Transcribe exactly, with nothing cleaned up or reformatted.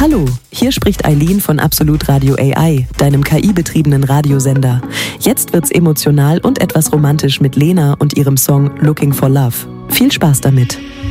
Hallo, hier spricht Eileen von Absolut Radio A I, deinem K I-betriebenen Radiosender. Jetzt wird's emotional und etwas romantisch mit Lena und ihrem Song Looking for Love. Viel Spaß damit!